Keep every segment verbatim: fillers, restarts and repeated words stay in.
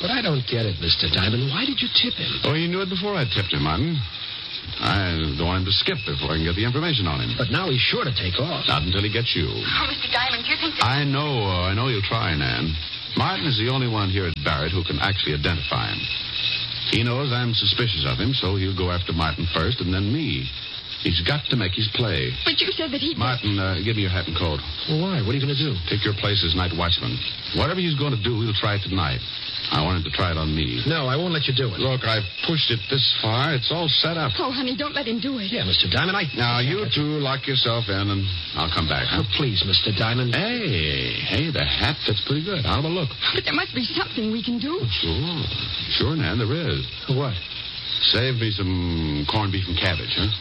But I don't get it, Mister Diamond. Why did you tip him? Oh, you knew it before I tipped him, Martin. I don't want him to skip before I can get the information on him. But now he's sure to take off. Not until he gets you. Oh, Mister Diamond, do you think that... I know, uh, I know you'll try, Nan. Martin is the only one here at Barrett who can actually identify him. He knows I'm suspicious of him, so he'll go after Martin first and then me. He's got to make his play. But you said that he... Martin, uh, give me your hat and coat. Well, why? What are you going to do? Take your place as night watchman. Whatever he's going to do, he'll try it tonight. I want him to try it on me. No, I won't let you do it. Look, I've pushed it this far. It's all set up. Oh, honey, don't let him do it. Yeah, Mister Diamond, I... Now, you two lock yourself in, and I'll come back, huh? Oh, please, Mister Diamond. Hey, hey, the hat fits pretty good. How about a look? But there must be something we can do. Sure. Sure, Nan, there is. What? Save me some corned beef and cabbage, huh?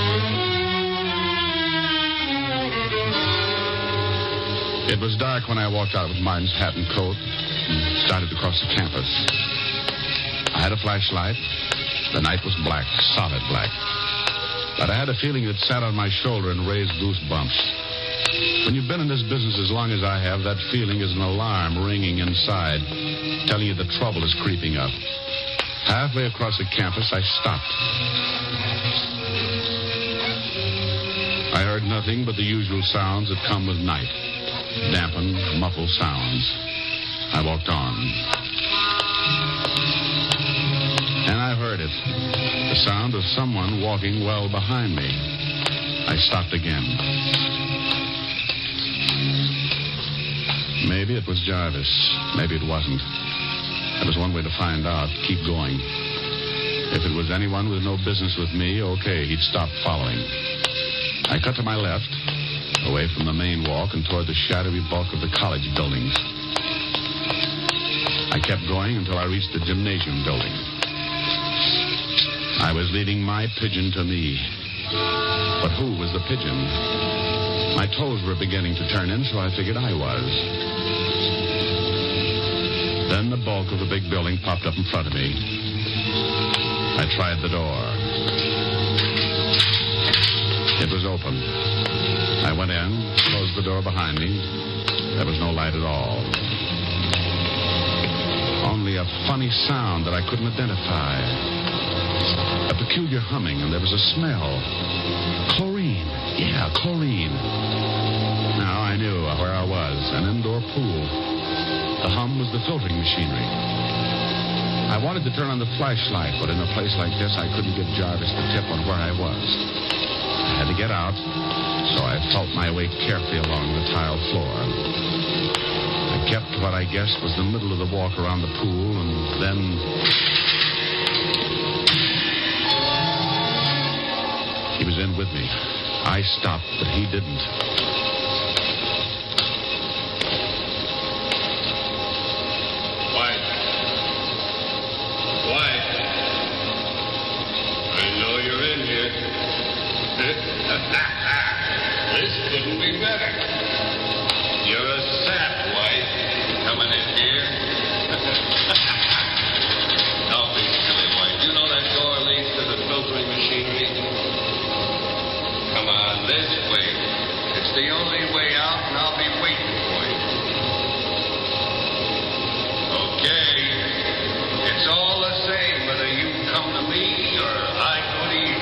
It was dark when I walked out with Martin's hat and coat and started to cross the campus. I had a flashlight. The night was black, solid black. But I had a feeling that sat on my shoulder and raised goosebumps. When you've been in this business as long as I have, that feeling is an alarm ringing inside, telling you that trouble is creeping up. Halfway across the campus, I stopped. I heard nothing but the usual sounds that come with night. Dampened, muffled sounds. I walked on. And I heard it. The sound of someone walking well behind me. I stopped again. Maybe it was Jarvis. Maybe it wasn't. That was one way to find out. Keep going. If it was anyone with no business with me, okay, he'd stop following. I cut to my left, away from the main walk and toward the shadowy bulk of the college buildings. I kept going until I reached the gymnasium building. I was leading my pigeon to me. But who was the pigeon? My toes were beginning to turn in, so I figured I was. Then the bulk of the big building popped up in front of me. I tried the door. It was open. I went in, closed the door behind me. There was no light at all. Only a funny sound that I couldn't identify. A peculiar humming, and there was a smell. Chlorine. Yeah, chlorine. Now I knew where I was, an indoor pool. The hum was the filtering machinery. I wanted to turn on the flashlight, but in a place like this, I couldn't give Jarvis the tip on where I was. I had to get out, so I felt my way carefully along the tile floor. I kept what I guessed was the middle of the walk around the pool, and then... He was in with me. I stopped, but he didn't. White. White. I know you're in here. This couldn't be better. You're a sap, White. Coming in here. Don't be silly, White. You know that door leads to the filtering machinery? Come on, this way. It's the only way out, and I'll be waiting for you. Okay. It's all the same whether you come to me or I go to you.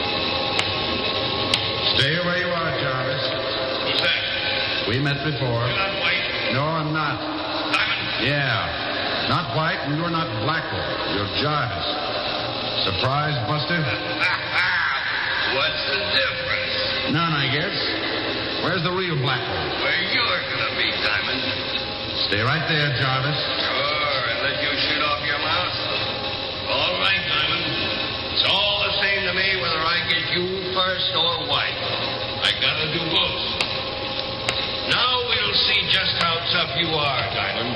Stay where you are, Jarvis. Who's that? We met before. You're not White. No, I'm not. Diamond. Yeah. Not White, and you're not Blackwell. You're Jarvis. Surprise, Buster? What's the difference? None, I guess. Where's the real Blackwell? Where you're gonna be, Diamond. Stay right there, Jarvis. Sure, and let you shoot off your mouth. All right, Diamond. It's all the same to me whether I get you first or White. I gotta do both. Now we'll see just how tough you are, Diamond.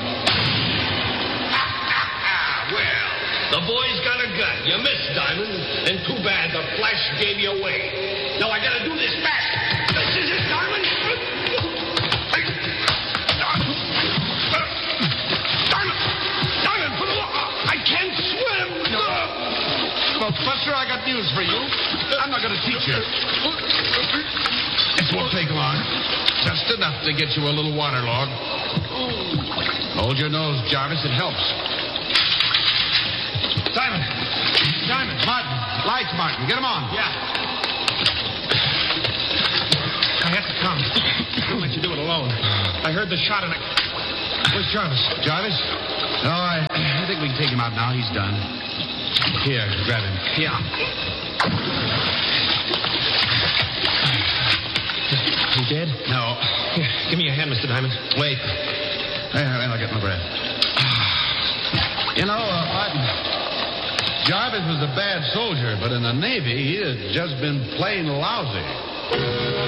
Well, the boy's got a gun. You missed, Diamond. And too bad the flash gave you away. Now I gotta do this fast. This is it, Diamond. Diamond! Diamond, for the law! I can't swim! Well, Buster, I got news for you. I'm not going to teach you. It won't take long. Just enough to get you a little waterlogged. Hold your nose, Jarvis. It helps. Diamond. Diamond. Martin. Lights, Martin. Get them on. Yeah. I have to come. I don't let you do it alone. I heard the shot and I... Where's Jarvis? Jarvis? No, I, I think we can take him out now. He's done. Here, grab him. Yeah. He dead? No. Here, give me your hand, Mister Diamond. Wait. Hey, I'll get my breath. You know, uh, Martin, Jarvis was a bad soldier, but in the Navy, he had just been plain lousy.